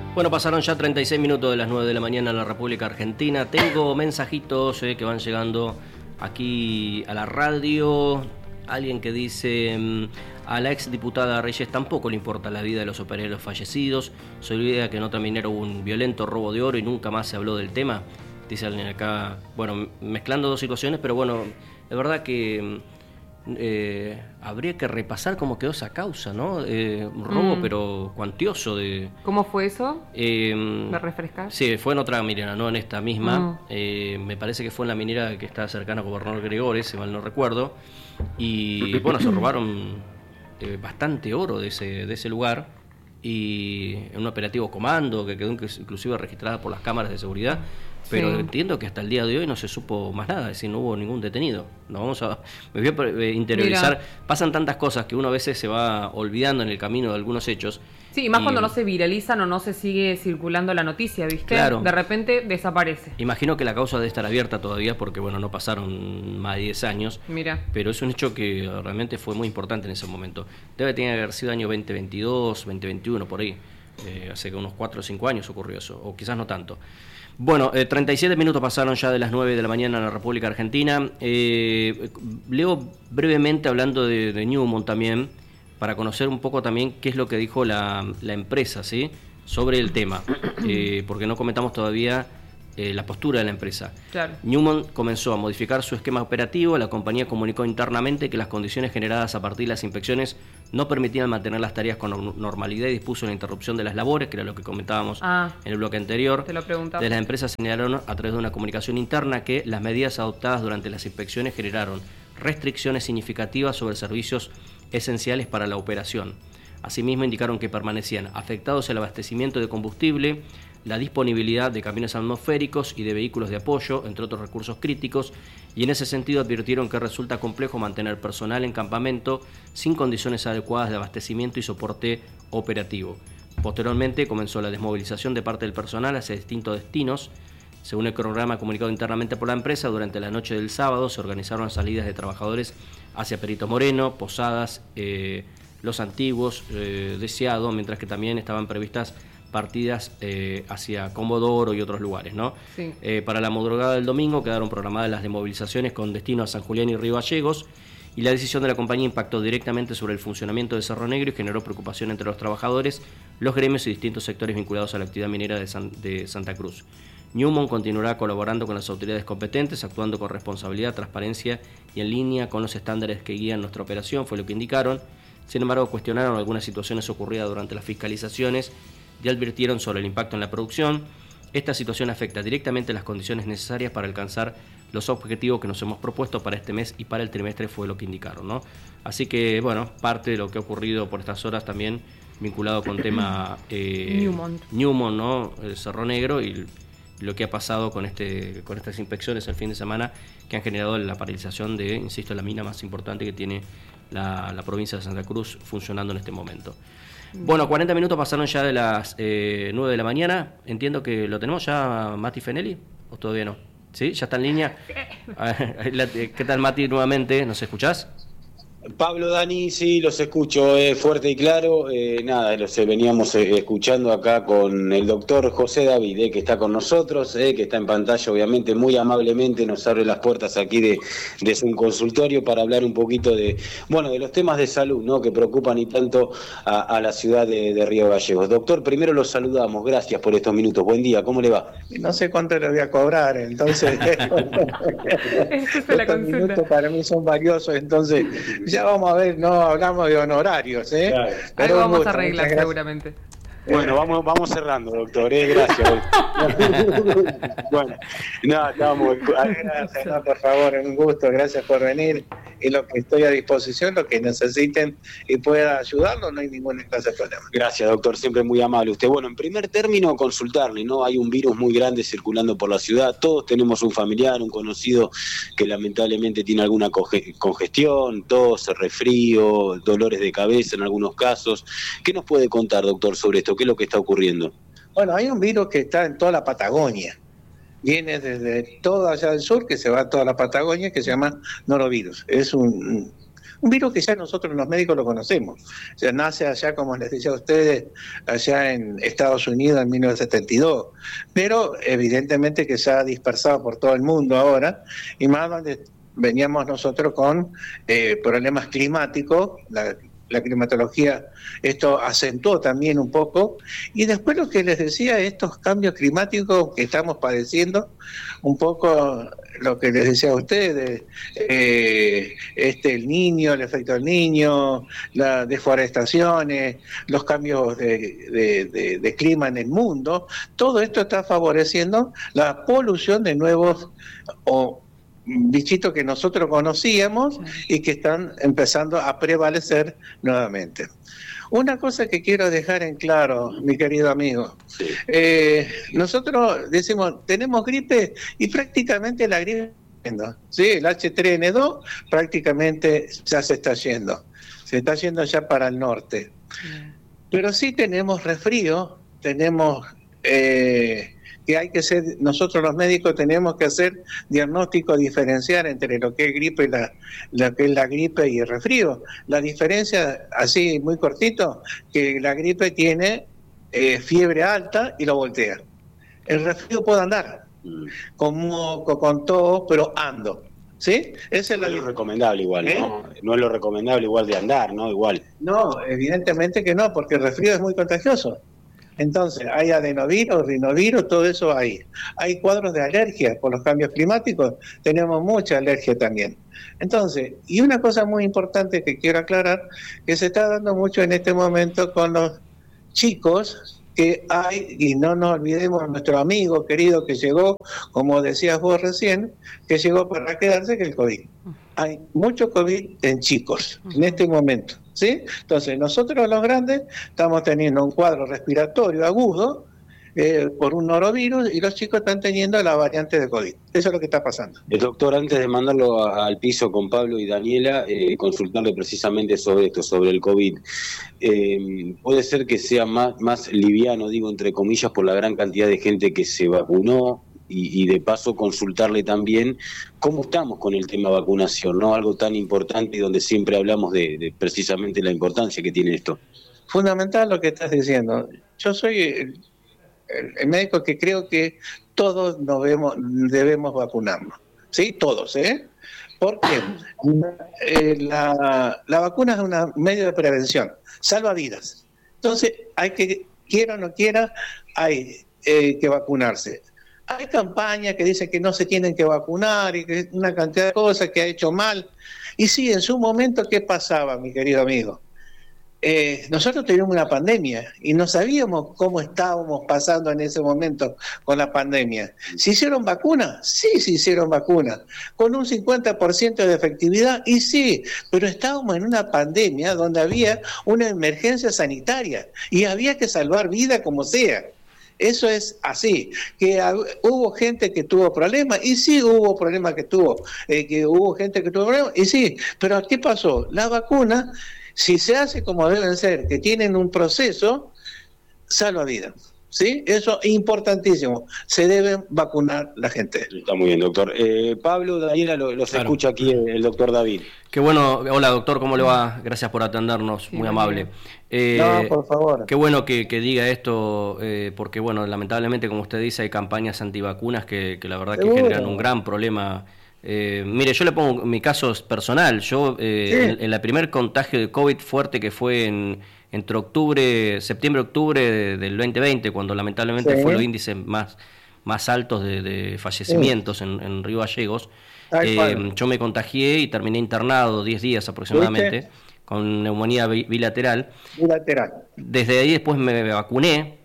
Bueno, pasaron ya 36 minutos de las 9 de la mañana en la República Argentina. Tengo mensajitos que van llegando aquí a la radio. Alguien que dice: a la ex diputada Reyes tampoco le importa la vida de los operados fallecidos. Se olvida que en otra minera hubo un violento robo de oro y nunca más se habló del tema. Dice alguien acá, bueno, mezclando dos situaciones, pero bueno, es verdad que habría que repasar cómo quedó esa causa, ¿no? Un robo, pero cuantioso. ¿Cómo fue eso? ¿Me refrescas? Sí, fue en otra minera, no en esta misma. Me parece que fue en la minera que está cercana a Gobernador Gregores, si mal no recuerdo. Y bueno, se robaron bastante oro de ese lugar. Y en un operativo comando que quedó inclusive registrada por las cámaras de seguridad. Pero sí, entiendo que hasta el día de hoy no se supo más nada, es decir, no hubo ningún detenido. Me voy a interiorizar. Mira, pasan tantas cosas que uno a veces se va olvidando en el camino de algunos hechos. Sí, y más cuando no se viralizan o no se sigue circulando la noticia, ¿viste? Claro. De repente desaparece. Imagino que la causa debe estar abierta todavía porque, bueno, no pasaron más de 10 años. Mira. Pero es un hecho que realmente fue muy importante en ese momento. Debe tener que haber sido año 2022, 2021, por ahí. Hace unos 4 o 5 años ocurrió eso, o quizás no tanto. Bueno, 37 minutos pasaron ya de las 9 de la mañana en la República Argentina. Leo brevemente hablando de Newmont también, para conocer un poco también qué es lo que dijo la empresa, ¿sí?, sobre el tema, porque no comentamos todavía la postura de la empresa. Claro. Newmont comenzó a modificar su esquema operativo. La compañía comunicó internamente que las condiciones generadas a partir de las inspecciones no permitían mantener las tareas con normalidad y dispuso la interrupción de las labores, que era lo que comentábamos en el bloque anterior. Te lo preguntaba. De las empresas señalaron a través de una comunicación interna que las medidas adoptadas durante las inspecciones generaron restricciones significativas sobre servicios esenciales para la operación. Asimismo, indicaron que permanecían afectados el abastecimiento de combustible, la disponibilidad de camiones atmosféricos y de vehículos de apoyo, entre otros recursos críticos, y en ese sentido advirtieron que resulta complejo mantener personal en campamento sin condiciones adecuadas de abastecimiento y soporte operativo. Posteriormente comenzó la desmovilización de parte del personal hacia distintos destinos. Según el cronograma comunicado internamente por la empresa, durante la noche del sábado se organizaron salidas de trabajadores hacia Perito Moreno, Posadas, Los Antiguos, Deseado, mientras que también estaban previstas partidas hacia Comodoro y otros lugares, ¿no? Sí. Para la madrugada del domingo quedaron programadas las desmovilizaciones con destino a San Julián y Río Gallegos, y la decisión de la compañía impactó directamente sobre el funcionamiento de Cerro Negro y generó preocupación entre los trabajadores, los gremios y distintos sectores vinculados a la actividad minera de Santa Cruz. Newmont continuará colaborando con las autoridades competentes, actuando con responsabilidad, transparencia y en línea con los estándares que guían nuestra operación, fue lo que indicaron. Sin embargo, cuestionaron algunas situaciones ocurridas durante las fiscalizaciones y advirtieron sobre el impacto en la producción. Esta situación afecta directamente las condiciones necesarias para alcanzar los objetivos que nos hemos propuesto para este mes y para el trimestre, fue lo que indicaron, ¿no? Así que, bueno, parte de lo que ha ocurrido por estas horas también vinculado con tema Newmont, ¿no? El Cerro Negro y lo que ha pasado con estas inspecciones el fin de semana que han generado la paralización de, insisto, la mina más importante que tiene la provincia de Santa Cruz funcionando en este momento. Bueno, 40 minutos pasaron ya de las 9 de la mañana. Entiendo que lo tenemos ya, Mati Fenelli, ¿o todavía no? ¿Sí? ¿Ya está en línea? ¿Qué tal, Mati, nuevamente? ¿Nos escuchás? Pablo, Dani, sí, los escucho fuerte y claro. Nada, los veníamos escuchando acá con el doctor José David, que está con nosotros, que está en pantalla, obviamente, muy amablemente nos abre las puertas aquí de su consultorio para hablar un poquito de los temas de salud, ¿no?, que preocupan y tanto a la ciudad de Río Gallegos. Doctor, primero los saludamos, gracias por estos minutos. Buen día, ¿cómo le va? No sé cuánto le voy a cobrar, entonces. Estos minutos para mí son valiosos, entonces. Ya vamos a ver, no hablamos de honorarios, ¿eh? Claro. Pero algo vamos a arreglar seguramente. Bueno, vamos cerrando, doctor, gracias. Bueno, gracias, no, por favor, un gusto, gracias por venir. Y lo que estoy a disposición, lo que necesiten y pueda ayudarlos, no hay ninguna clase de problema. Gracias, doctor, siempre muy amable usted. Bueno, en primer término, consultarle, ¿no? Hay un virus muy grande circulando por la ciudad, todos tenemos un familiar, un conocido que lamentablemente tiene alguna congestión, tos, resfrío, dolores de cabeza en algunos casos. ¿Qué nos puede contar, doctor, sobre esto? ¿Qué es lo que está ocurriendo? Bueno, hay un virus que está en toda la Patagonia. Viene desde todo allá del sur, que se va a toda la Patagonia, que se llama norovirus. Es un Un virus que ya nosotros los médicos lo conocemos. O sea, nace allá, como les decía a ustedes, allá en Estados Unidos en 1972. Pero evidentemente que se ha dispersado por todo el mundo ahora, y más donde veníamos nosotros con problemas climáticos, la climatología, esto acentuó también un poco, y después lo que les decía, estos cambios climáticos que estamos padeciendo, un poco lo que les decía a ustedes, el Niño, el efecto del Niño, las deforestaciones, los cambios de clima en el mundo, todo esto está favoreciendo la polución de nuevos bichitos que nosotros conocíamos y que están empezando a prevalecer nuevamente. Una cosa que quiero dejar en claro, mi querido amigo, nosotros decimos, tenemos gripe y prácticamente la gripe, ¿sí? El H3N2 prácticamente ya se está yendo ya para el norte. Pero sí tenemos resfrío, tenemos... que hay que ser, nosotros los médicos tenemos que hacer diagnóstico diferencial entre lo que es gripe y lo que es la gripe y el resfrío. La diferencia, así muy cortito, que la gripe tiene fiebre alta y lo voltea. El resfrío puede andar, con moco, con tos, pero ando. ¿Sí? Esa es no es lo recomendable igual, ¿no? No es lo recomendable igual de andar, ¿no? Igual. No, evidentemente que no, porque el resfrío es muy contagioso. Entonces, hay adenovirus, rinovirus, todo eso hay. Hay cuadros de alergia por los cambios climáticos, tenemos mucha alergia también. Entonces, y una cosa muy importante que quiero aclarar, que se está dando mucho en este momento con los chicos que hay, y no nos olvidemos nuestro amigo querido que llegó, como decías vos recién, que llegó para quedarse, que el COVID. Hay mucho COVID en chicos, en este momento. ¿Sí? Entonces, nosotros los grandes estamos teniendo un cuadro respiratorio agudo por un norovirus y los chicos están teniendo la variante de COVID. Eso es lo que está pasando. Doctor, antes de mandarlo al piso con Pablo y Daniela, consultarle precisamente sobre esto, sobre el COVID. Puede ser que sea más liviano, digo entre comillas, por la gran cantidad de gente que se vacunó, y de paso consultarle también cómo estamos con el tema vacunación, ¿no? Algo tan importante y donde siempre hablamos de precisamente la importancia que tiene esto. Fundamental lo que estás diciendo. Yo soy el médico que creo que todos debemos vacunarnos. ¿Sí? Todos, Porque la vacuna es un medio de prevención, salva vidas. Entonces, hay que, quiera o no quiera, hay que vacunarse. Hay campañas que dicen que no se tienen que vacunar y que una cantidad de cosas que ha hecho mal. Y sí, en su momento, ¿qué pasaba, mi querido amigo? Nosotros teníamos una pandemia y no sabíamos cómo estábamos pasando en ese momento con la pandemia. ¿Se hicieron vacunas? Sí, se hicieron vacunas. Con un 50% de efectividad, y sí, pero estábamos en una pandemia donde había una emergencia sanitaria y había que salvar vida como sea. Eso es así, que hubo gente que tuvo problemas, y sí hubo problemas que hubo gente que tuvo problemas, y sí, pero ¿qué pasó? La vacuna, si se hace como deben ser, que tienen un proceso, salva vidas. ¿Sí? Eso es importantísimo. Se deben vacunar la gente. Está muy bien, doctor. Pablo, Daniela, los claro. Escucha aquí el doctor David. Qué bueno. Hola, doctor, ¿cómo le va? Gracias por atendernos, sí, muy amable. No, por favor. Qué bueno que diga esto, porque, bueno, lamentablemente, como usted dice, hay campañas antivacunas que la verdad que generan un gran problema. Mire, yo le pongo mi caso personal. Yo, sí. en el primer contagio de COVID fuerte que fue entre septiembre-octubre del 2020, cuando lamentablemente sí. Fue los índices más altos de fallecimientos sí. en Río Gallegos, yo me contagié y terminé internado 10 días aproximadamente, ¿viste? Con neumonía bilateral. Desde ahí después me vacuné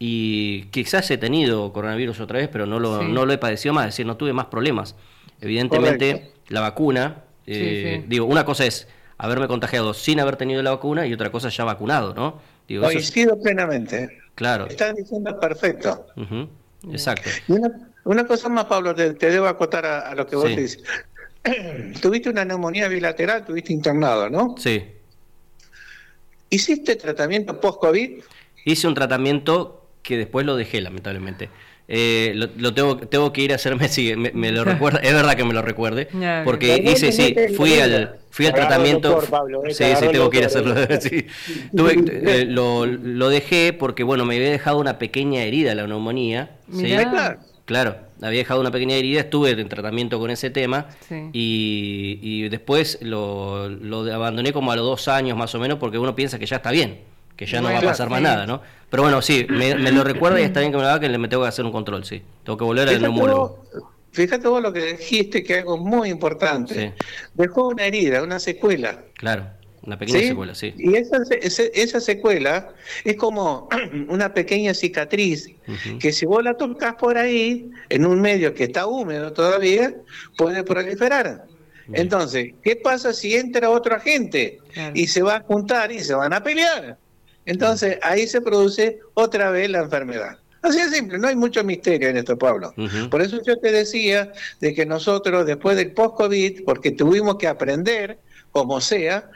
y quizás he tenido coronavirus otra vez, pero no lo he padecido más, es decir, no tuve más problemas. Evidentemente, correcto. La vacuna, digo, una cosa es haberme contagiado sin haber tenido la vacuna y otra cosa ya vacunado, ¿no? Digo, coincido plenamente. Claro. Están diciendo perfecto. Uh-huh. Exacto. Y una cosa más, Pablo, te debo acotar a lo que vos dices. Tuviste una neumonía bilateral, tuviste internado, ¿no? Sí. ¿Hiciste tratamiento post-COVID? Hice un tratamiento que después lo dejé, lamentablemente. Tengo que ir a hacerme, sí, me lo recuerda, es verdad que me lo recuerde, porque hice, sí, fui al tratamiento, doctor, Pablo, sí, tengo que ir a hacerlo, sí. Lo dejé porque, bueno, me había dejado una pequeña herida la neumonía, ¿sí? Claro, había dejado una pequeña herida, estuve en tratamiento con ese tema, sí. y después lo abandoné como a los 2 años más o menos, porque uno piensa que ya está bien, que ya no va a pasar más nada, ¿no? Pero bueno, sí, me lo recuerda y está bien que me lo haga, que me tengo que hacer un control, sí. Tengo que volver al neumólogo. Fíjate vos lo que dijiste, que es algo muy importante. Sí. Dejó una herida, una secuela. Claro, una pequeña secuela, sí. Y esa secuela es como una pequeña cicatriz, que si vos la tocas por ahí, en un medio que está húmedo todavía, puede proliferar. Entonces, ¿qué pasa si entra otro agente y se va a juntar y se van a pelear? Entonces, ahí se produce otra vez la enfermedad. Así de simple, no hay mucho misterio en esto, Pablo. Por eso yo te decía de que nosotros, después del post-COVID, porque tuvimos que aprender, como sea,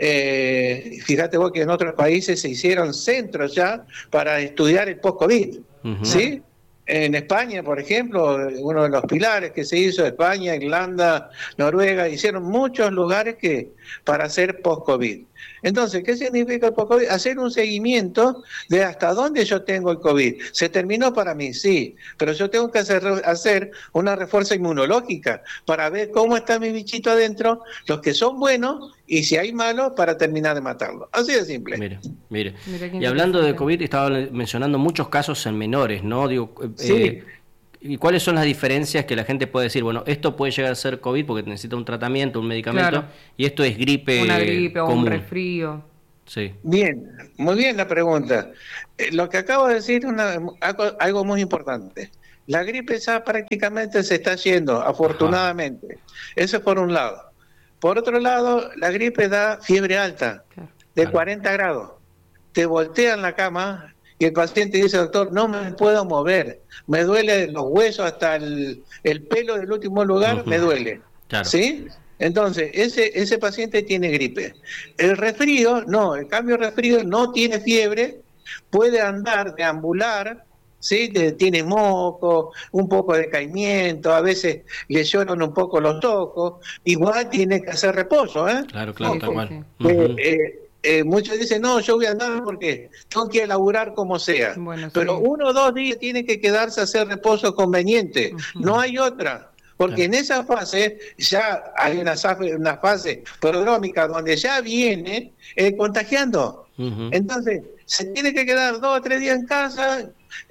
fíjate vos que en otros países se hicieron centros ya para estudiar el post-COVID, ¿sí? En España, por ejemplo, uno de los pilares que se hizo, España, Irlanda, Noruega, hicieron muchos lugares para hacer post-COVID. Entonces, ¿qué significa el post-COVID? Hacer un seguimiento de hasta dónde yo tengo el COVID. ¿Se terminó para mí? Sí, pero yo tengo que hacer una refuerza inmunológica para ver cómo está mi bichito adentro, los que son buenos y si hay malos para terminar de matarlo. Así de simple. Mire. Y hablando de COVID, estaba mencionando muchos casos en menores, ¿no? Digo, sí. ¿Y cuáles son las diferencias que la gente puede decir? Bueno, esto puede llegar a ser COVID porque necesita un tratamiento, un medicamento, y esto es gripe. Una gripe común. O un resfrío. Sí. Bien, muy bien la pregunta. Lo que acabo de decir es algo muy importante. La gripe ya prácticamente se está yendo, afortunadamente. Eso es por un lado. Por otro lado, la gripe da fiebre alta, de 40 grados. Te voltea en la cama y el paciente dice, doctor, no me puedo mover, me duele los huesos hasta el pelo del último lugar, me duele. ¿Sí? Entonces, ese paciente tiene gripe. El resfrío, no, el cambio de resfrío no tiene fiebre, puede andar, deambular, ¿sí? Tiene moco, un poco de decaimiento, a veces le lloran un poco los tocos, igual tiene que hacer reposo, ¿eh? Claro, tal cual. Muchos dicen, no, yo voy a andar porque tengo que laburar como sea. Bueno, pero 1 o 2 días tiene que quedarse a hacer reposo conveniente. No hay otra. Porque en esa fase ya hay una fase prodrómica donde ya viene contagiando. Entonces, se tiene que quedar 2 o 3 días en casa,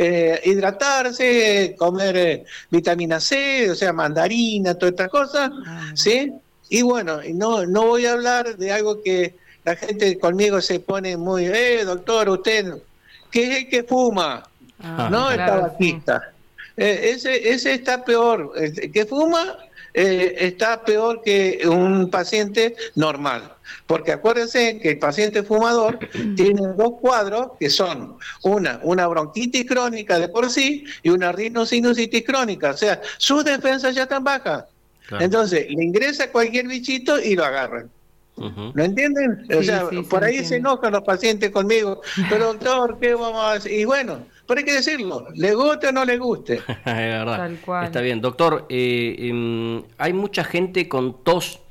hidratarse, comer vitamina C, o sea, mandarina, todas estas cosas, ¿sí? Y bueno, no voy a hablar de algo que la gente conmigo se pone muy, doctor, usted, ¿qué es el que fuma? No, el tabaquista. Ese está peor. El que fuma está peor que un paciente normal. Porque acuérdense que el paciente fumador tiene 2 cuadros que son una bronquitis crónica de por sí y una rinosinusitis crónica. O sea, sus defensas ya están bajas. Entonces, le ingresa cualquier bichito y lo agarran. ¿No entienden? O sea, por ahí se enojan los pacientes conmigo. Pero doctor, ¿qué vamos a hacer? Y bueno, pero hay que decirlo, le guste o no le guste. Es verdad. Tal cual. Está bien. Doctor, hay mucha gente con tos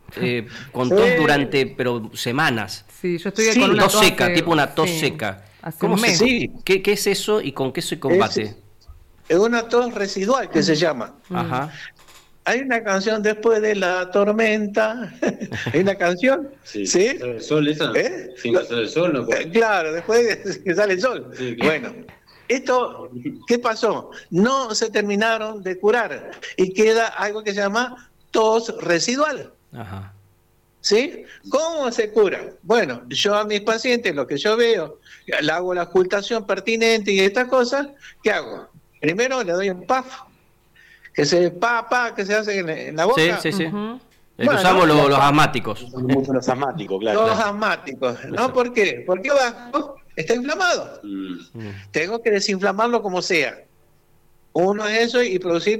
durante semanas. Sí, yo estoy con una tos seca, tipo una tos seca. ¿Cómo ¿Qué es eso y con qué se combate? Es una tos residual que se llama. Ajá. Hay una canción después de la tormenta. ¿Hay una canción? Sí. ¿El sol esa? Sin que sale el sol, ¿no? Claro, después de que sale el sol. Sí, claro. Bueno, esto, ¿qué pasó? No se terminaron de curar y queda algo que se llama tos residual. Ajá. ¿Sí? ¿Cómo se cura? Bueno, yo a mis pacientes, lo que yo veo, le hago la ocultación pertinente y estas cosas, ¿qué hago? Primero le doy un puff. Que se que se hace en la boca. Sí. Bueno, usamos los asmáticos. Los asmáticos, claro. Los asmáticos. ¿No? ¿Por qué? Porque abajo está inflamado. Tengo que desinflamarlo como sea. Uno es eso y producir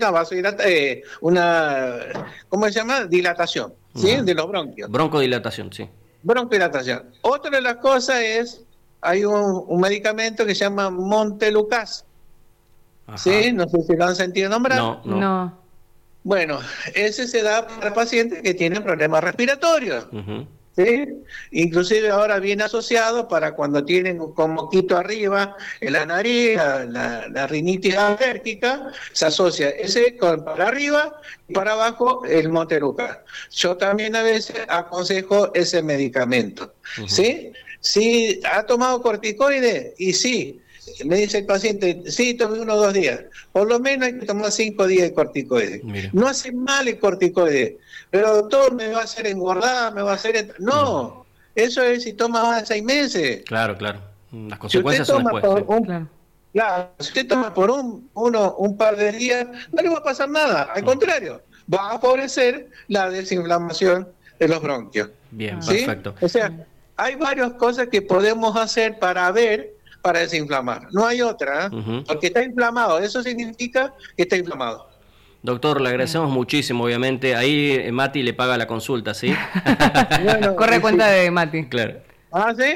una ¿cómo se llama? Dilatación, ¿sí? De los bronquios. Broncodilatación, sí. Broncodilatación. Otra de las cosas es, hay un medicamento que se llama Montelukast. ¿Sí? No sé si lo han sentido nombrar. No. Bueno, ese se da para pacientes que tienen problemas respiratorios. ¿Sí? Inclusive ahora viene asociado para cuando tienen con moquito arriba en la nariz, la rinitis alérgica, se asocia ese para arriba y para abajo el montelucar. Yo también a veces aconsejo ese medicamento. ¿Sí? Si ha tomado corticoides, y sí, me dice el paciente, sí, tomé 1 o 2 días. Por lo menos hay que tomar 5 días de corticoides. Mira. No hace mal el corticoide, pero doctor, me va a hacer engordar, me va a hacer... No, eso es si toma más de 6 meses. Claro. Las consecuencias son después. Claro, si usted toma por un par de días, no le va a pasar nada. Al contrario, va a favorecer la desinflamación de los bronquios. Bien, ¿sí? Perfecto. O sea, hay varias cosas que podemos hacer para desinflamar. No hay otra, porque está inflamado. Eso significa que está inflamado. Doctor, le agradecemos muchísimo, obviamente. Ahí Mati le paga la consulta, ¿sí? Bueno, corre cuenta de Mati. Claro. ¿Ah, sí?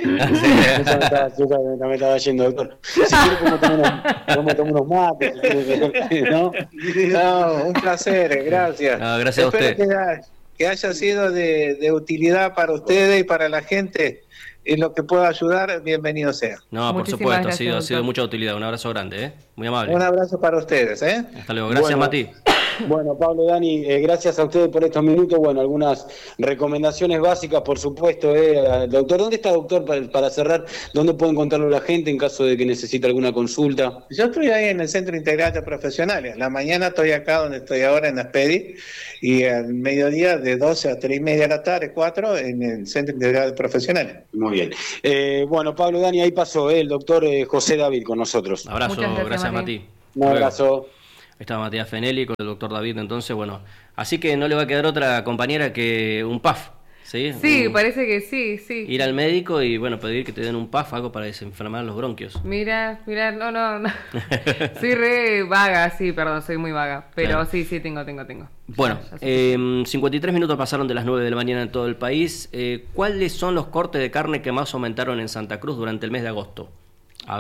Me estaba yendo, doctor. Si quiere, podemos tomar unos mates. ¿No? No, un placer, gracias. No, gracias a usted. Espero que haya sido de utilidad para ustedes y para la gente. En lo que pueda ayudar, bienvenido sea. No, por supuesto, ha sido de mucha utilidad. Un abrazo grande, muy amable. Un abrazo para ustedes. Hasta luego, gracias Mati. Bueno, Pablo, Dani, gracias a ustedes por estos minutos. Bueno, algunas recomendaciones básicas, por supuesto. Doctor, ¿dónde está, doctor, para cerrar? ¿Dónde puede encontrarlo la gente en caso de que necesite alguna consulta? Yo estoy ahí en el Centro Integral de Profesionales. La mañana estoy acá donde estoy ahora, en Aspedi, y al mediodía de 12 a 3:30 de la tarde, 4, en el Centro Integral de Profesionales. Muy bien. Bueno, Pablo, Dani, ahí pasó el doctor José David con nosotros. Abrazo, gracias Mati. Un abrazo. Estaba Matías Fenelli con el doctor David, entonces, bueno. Así que no le va a quedar otra compañera que un PAF, ¿sí? Sí, parece que sí. Ir al médico y, bueno, pedir que te den un PAF, algo para desinflamar los bronquios. Mira, no. Soy re vaga, soy muy vaga. Pero claro. Sí, tengo. Bueno, 53 minutos pasaron de las 9 de la mañana en todo el país. ¿Cuáles son los cortes de carne que más aumentaron en Santa Cruz durante el mes de agosto? A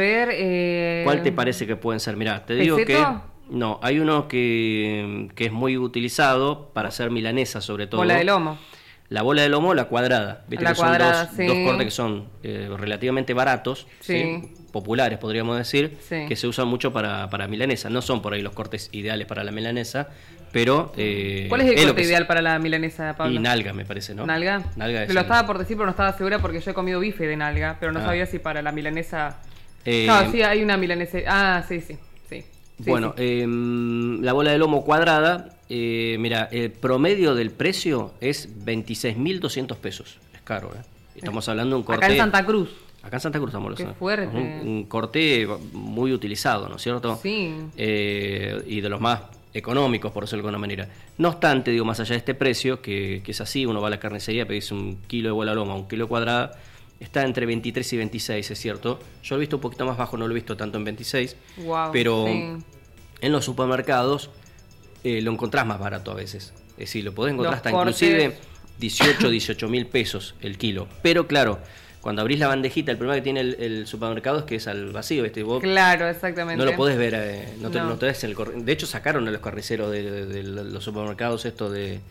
ver, ¿cuál te parece que pueden ser? Mirá, te digo que... No, hay uno que es muy utilizado para hacer milanesa, sobre todo. Bola de lomo. La bola de lomo, la cuadrada. ¿Viste? La que cuadrada, son dos cortes que son relativamente baratos, ¿sí? Populares, podríamos decir, que se usan mucho para milanesa. No son por ahí los cortes ideales para la milanesa, pero... ¿Cuál es el corte ideal para la milanesa, Pablo? Y nalga, me parece, ¿no? ¿Nalga? Nalga es lo estaba por decir, pero no estaba segura porque yo he comido bife de nalga, pero no sabía si para la milanesa... Claro, sí, hay una milanesa... sí. Bueno, la bola de lomo cuadrada, mira, el promedio del precio es 26.200 pesos. Es caro, Estamos hablando de un corte... Acá en Santa Cruz. Acá en Santa Cruz estamos hablando. Qué fuerte. Un corte muy utilizado, ¿no es cierto? Sí. Y de los más económicos, por decirlo de alguna manera. No obstante, digo, más allá de este precio, que es así, uno va a la carnicería, pedís 1 kilo de bola de lomo, 1 kilo de cuadrada, está entre 23 y 26, es cierto. Yo lo he visto un poquito más bajo, no lo he visto tanto en 26. Wow, pero en los supermercados lo encontrás más barato a veces. Es decir, lo podés encontrar hasta inclusive 18 mil pesos el kilo. Pero claro, cuando abrís la bandejita, el problema que tiene el supermercado es que es al vacío. Vos claro, exactamente. no lo podés ver, no te ves en el De hecho, sacaron a los carniceros de los supermercados esto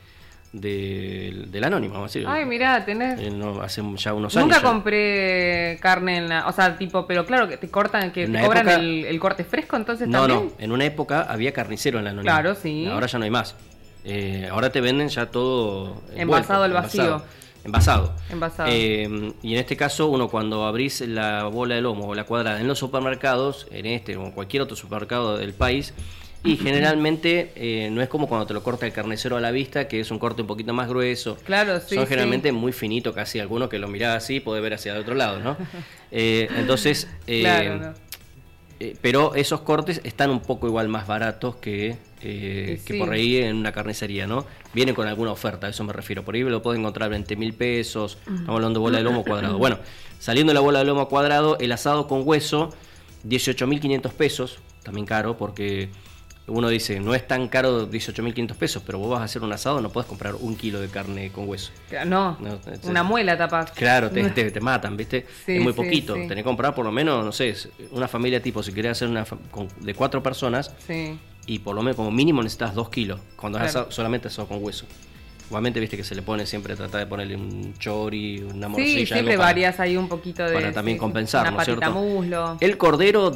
del anónimo, vamos a decir. Ay, mirá, tenés... hace ya unos años. Nunca compré carne o sea, pero claro, que te cortan, que te cobran el corte fresco, entonces también. No, en una época había carnicero en el anónimo. Claro, sí. Ahora ya no hay más. Ahora te venden ya todo... envasado al vacío. Envasado. Y en este caso, uno cuando abrís la bola de lomo o la cuadrada en los supermercados, en este o cualquier otro supermercado del país... Y generalmente no es como cuando te lo corta el carnicero a la vista, que es un corte un poquito más grueso. Claro, sí. Son generalmente muy finitos, casi alguno que lo mirás así, puede ver hacia el otro lado, ¿no? Entonces, claro, no. Pero esos cortes están un poco igual más baratos que por ahí en una carnicería, ¿no? Vienen con alguna oferta, a eso me refiero. Por ahí lo puedes encontrar 20.000 pesos, estamos hablando de bola de lomo cuadrado. Bueno, saliendo de la bola de lomo cuadrado, el asado con hueso, 18.500 pesos, también caro, porque... uno dice, no es tan caro 18.500 pesos, pero vos vas a hacer un asado, no podés comprar 1 kilo de carne con hueso. No, una muela tapás. Claro, te matan, ¿viste? Sí, es muy sí, poquito. sí. Tenés que comprar por lo menos, no sé, una familia tipo, si querés hacer de 4 personas, Sí. y por lo menos como mínimo necesitas 2 kilos, cuando Claro. es solamente asado con hueso. Igualmente, viste que se le pone siempre, tratar de ponerle un chori, una morcilla. Sí, siempre varias ahí un poquito de... para también compensar, una ¿no es patita cierto? muslo. El cordero,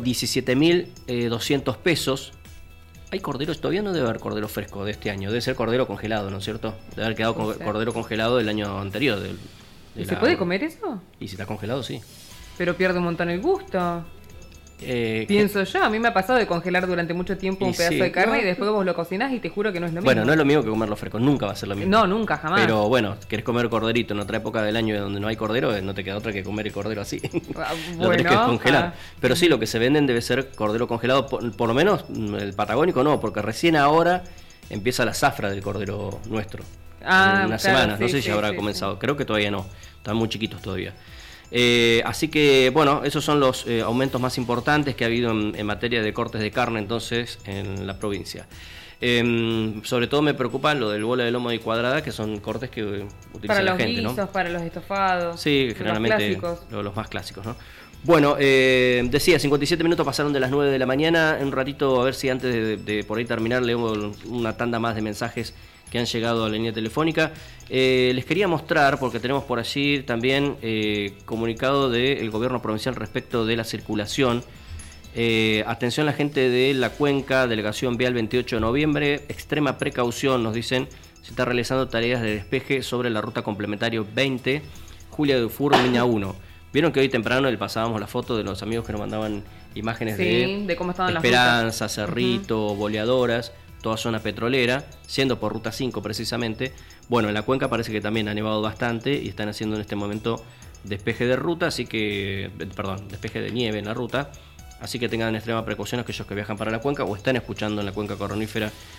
17.200 pesos. Hay corderos, todavía no debe haber cordero fresco de este año, debe ser cordero congelado, ¿no es cierto? Debe haber quedado Puede ser. cordero congelado del año anterior. ¿Y se puede comer eso? Y si está congelado, sí. Pero pierde un montón el gusto. Pienso yo, a mí me ha pasado de congelar durante mucho tiempo un pedazo de carne y después vos lo cocinás y te juro que no es lo mismo. Bueno, no es lo mismo que comerlo fresco, nunca va a ser lo mismo. No, nunca, jamás. Pero bueno, querés comer corderito en otra época del año donde no hay cordero, no te queda otra que comer el cordero así. Lo tenés que descongelar. Pero sí, lo que se venden debe ser cordero congelado, por lo menos el patagónico no, porque recién ahora empieza la zafra del cordero nuestro. En unas semanas, no sé si habrá comenzado, creo que todavía no, están muy chiquitos todavía. Así que, bueno, esos son los aumentos más importantes que ha habido en materia de cortes de carne entonces en la provincia. Sobre todo me preocupa lo del bola de lomo y cuadrada, que son cortes que utiliza la gente, ¿no? Para los guisos, para los estofados. Sí, generalmente los los más clásicos, ¿no? Bueno, decía, 57 minutos pasaron de las 9 de la mañana. En un ratito, a ver si antes de por ahí terminar, leo una tanda más de mensajes que han llegado a la línea telefónica. Les quería mostrar, porque tenemos por allí también comunicado del gobierno provincial respecto de la circulación. Atención la gente de La Cuenca, delegación vial 28 de noviembre, extrema precaución, nos dicen, se está realizando tareas de despeje sobre la ruta complementario 20, Julia Dufour, Mina 1. Vieron que hoy temprano le pasábamos la foto de los amigos que nos mandaban imágenes de cómo estaban Esperanza, las Cerrito, Boleadoras, toda zona petrolera, siendo por ruta 5 precisamente. Bueno, en La Cuenca parece que también ha nevado bastante y están haciendo en este momento despeje de ruta, despeje de nieve en la ruta. Así que tengan extrema precaución aquellos que viajan para La Cuenca o están escuchando en La Cuenca Coronífera